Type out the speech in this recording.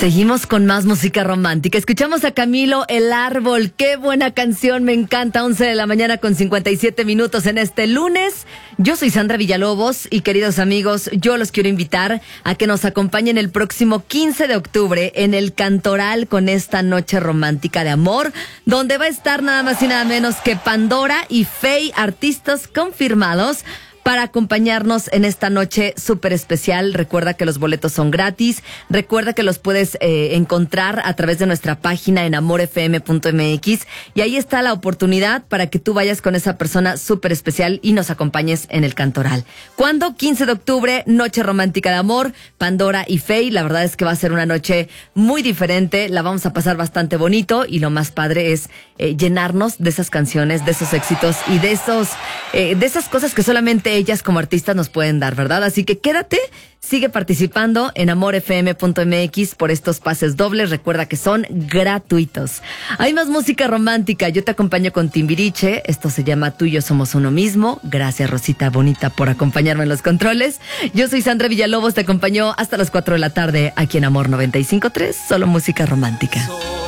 Seguimos con más música romántica. Escuchamos a Camilo, El Árbol. Qué buena canción, me encanta. 11 de la mañana con 57 minutos en este lunes. Yo soy Sandra Villalobos y queridos amigos, yo los quiero invitar a que nos acompañen el próximo 15 de octubre en el Cantoral con esta noche romántica de amor, donde va a estar nada más y nada menos que Pandora y Feid, artistas confirmados para acompañarnos en esta noche súper especial. Recuerda que los boletos son gratis. Recuerda que los puedes encontrar a través de nuestra página en amorfm.mx. Y ahí está la oportunidad para que tú vayas con esa persona súper especial y nos acompañes en el Cantoral. ¿Cuándo? 15 de octubre, noche romántica de amor, Pandora y Feid. La verdad es que va a ser una noche muy diferente. La vamos a pasar bastante bonito y lo más padre es llenarnos de esas canciones, de esos éxitos y de esas cosas que solamente ellas como artistas nos pueden dar, ¿verdad? Así que quédate, sigue participando en amorfm.mx por estos pases dobles. Recuerda que son gratuitos. Hay más música romántica. Yo te acompaño con Timbiriche. Esto se llama Tú y yo somos uno mismo. Gracias, Rosita Bonita, por acompañarme en los controles. Yo soy Sandra Villalobos. Te acompaño hasta las 4 de la tarde aquí en Amor 95.3. Solo música romántica.